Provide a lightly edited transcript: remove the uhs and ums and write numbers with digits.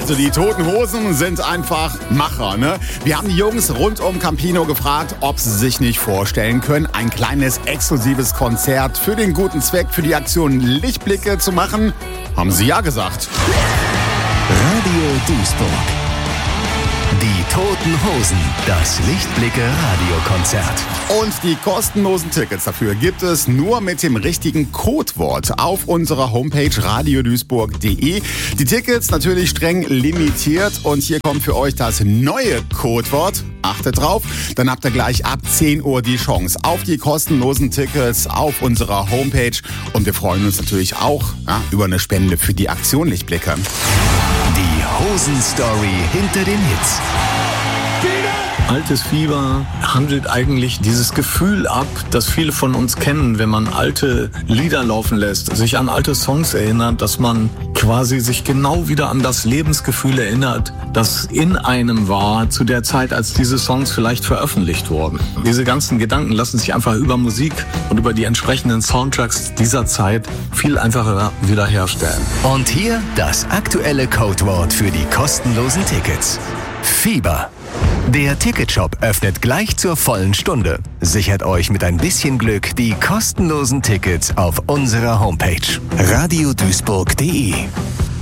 Also die Toten Hosen sind einfach Macher, ne? Wir haben die Jungs rund um Campino gefragt, ob sie sich nicht vorstellen können, ein kleines exklusives Konzert für den guten Zweck, für die Aktion Lichtblicke zu machen. Haben sie ja gesagt. Radio Duisburg. Die Toten Hosen, das Lichtblicke-Radiokonzert. Und die kostenlosen Tickets dafür gibt es nur mit dem richtigen Codewort auf unserer Homepage radioduisburg.de. Die Tickets natürlich streng limitiert und hier kommt für euch das neue Codewort. Achtet drauf, dann habt ihr gleich ab 10 Uhr die Chance auf die kostenlosen Tickets auf unserer Homepage. Und wir freuen uns natürlich auch über eine Spende für die Aktion Lichtblicke. Die Hosen-Story hinter den Hits. Altes Fieber handelt eigentlich dieses Gefühl ab, das viele von uns kennen, wenn man alte Lieder laufen lässt, sich an alte Songs erinnert, dass man quasi sich genau wieder an das Lebensgefühl erinnert, das in einem war zu der Zeit, als diese Songs vielleicht veröffentlicht wurden. Diese ganzen Gedanken lassen sich einfach über Musik und über die entsprechenden Soundtracks dieser Zeit viel einfacher wiederherstellen. Und hier das aktuelle Codewort für die kostenlosen Tickets. Fieber. Der Ticketshop öffnet gleich zur vollen Stunde. Sichert euch mit ein bisschen Glück die kostenlosen Tickets auf unserer Homepage radioduisburg.de.